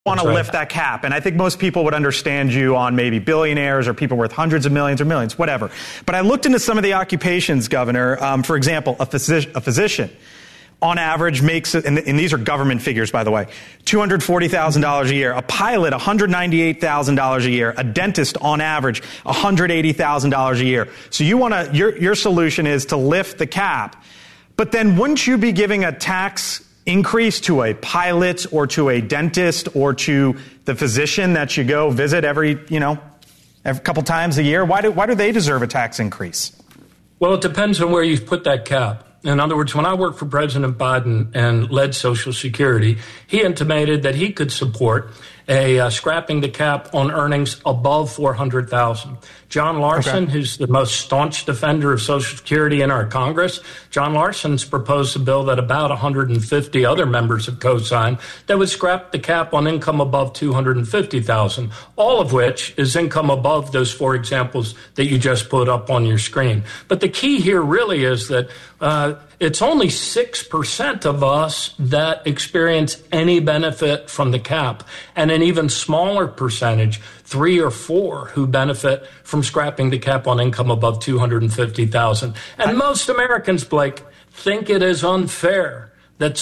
want to lift that cap. And I think most people would understand you on maybe billionaires or people worth hundreds of millions or millions, whatever. But I looked into some of the occupations, Governor. For example, a physician on average makes, and these are government figures, by the way, $240,000 a year. A pilot, $198,000 a year. A dentist, on average, $180,000 a year. So your solution is to lift the cap. But then wouldn't you be giving a tax increase to a pilot or to a dentist or to the physician that you go visit every couple times a year? Why do they deserve a tax increase? Well, it depends on where you put that cap. In other words, when I worked for President Biden and led Social Security, he intimated that he could support scrapping the cap on earnings above $400,000. John Larson, who's the most staunch defender of Social Security in our Congress, John Larson's proposed a bill that about 150 other members have co-signed that would scrap the cap on income above $250,000, all of which is income above those four examples that you just put up on your screen. But the key here really is that it's only 6% of us that experience any benefit from the cap, and an even smaller percentage, 3 or 4, who benefit from scrapping the cap on income above $250,000. And most Americans, Blake, think it is unfair that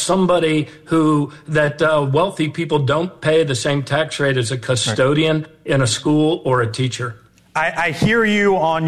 wealthy people don't pay the same tax rate as a custodian in a school or a teacher. I hear you on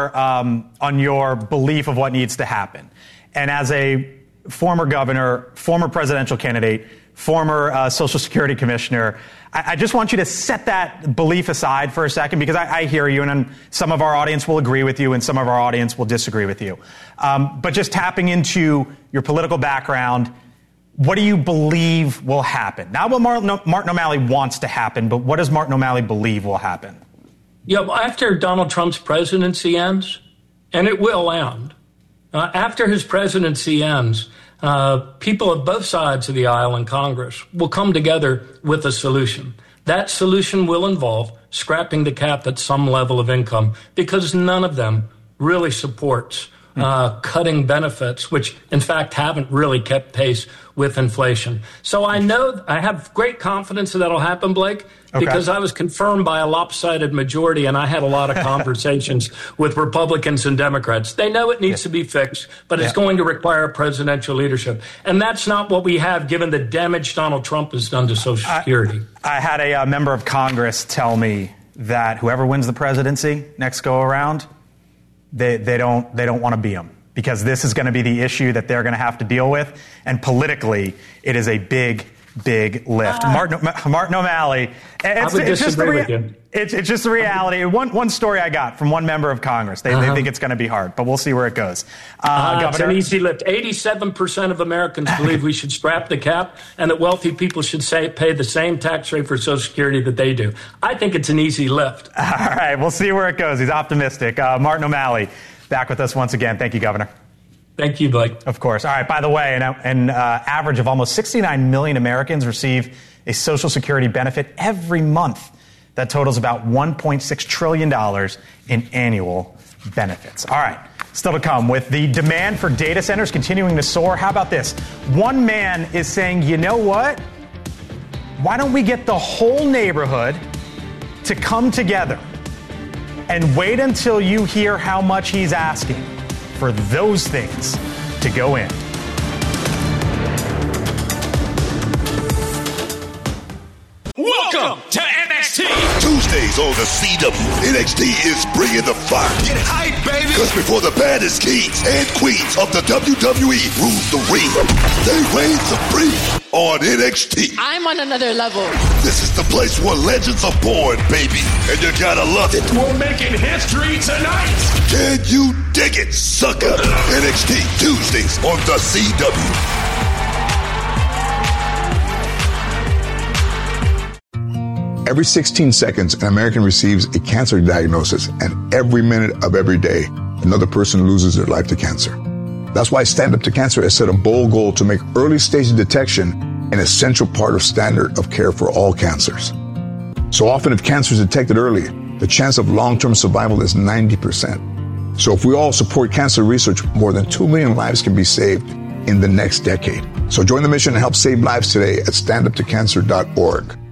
your belief of what needs to happen. And as a former governor, former presidential candidate, former Social Security commissioner, I just want you to set that belief aside for a second, because I hear you, and some of our audience will agree with you and some of our audience will disagree with you. But just tapping into your political background, what do you believe will happen? Not what Martin O'Malley wants to happen, but what does Martin O'Malley believe will happen? Yeah, well, after Donald Trump's presidency ends, and it will end, after his presidency ends, people of both sides of the aisle in Congress will come together with a solution. That solution will involve scrapping the cap at some level of income, because none of them really supports cutting benefits, which in fact haven't really kept pace with inflation. So I have great confidence that that'll happen, Blake, because I was confirmed by a lopsided majority, and I had a lot of conversations with Republicans and Democrats. They know it needs to be fixed, but it's going to require presidential leadership. And that's not what we have, given the damage Donald Trump has done to Social Security. I had a member of Congress tell me that whoever wins the presidency next go around, they don't want to be him, because this is going to be the issue that they're going to have to deal with. And politically, it is a big lift. Martin O'Malley, it's just the reality. One story I got from one member of Congress. They think it's going to be hard, but we'll see where it goes. Governor, it's an easy lift. 87% of Americans believe we should scrap the cap, and that wealthy people should pay the same tax rate for Social Security that they do. I think it's an easy lift. All right, we'll see where it goes. He's optimistic. Martin O'Malley, back with us once again. Thank you, Governor. Thank you, Blake. Of course. All right, by the way, an average of almost 69 million Americans receive a Social Security benefit every month. That totals about $1.6 trillion in annual benefits. All right, still to come. With the demand for data centers continuing to soar, how about this? One man is saying, you know what? Why don't we get the whole neighborhood to come together and wait until you hear how much he's asking for those things to go in. Welcome to NXT. Tuesdays on the CW, NXT is bringing the fire. Get hype, baby. Because before the baddest kings and queens of the WWE rule the ring, they reign supreme on NXT. I'm on another level. This is the place where legends are born, baby. And you gotta love it. We're making history tonight. Can you dig it, sucker? NXT Tuesdays on the CW. Every 16 seconds, an American receives a cancer diagnosis, and every minute of every day, another person loses their life to cancer. That's why Stand Up to Cancer has set a bold goal to make early stage detection an essential part of standard of care for all cancers. So often, if cancer is detected early, the chance of long-term survival is 90%. So if we all support cancer research, more than 2 million lives can be saved in the next decade. So join the mission and help save lives today at standuptocancer.org.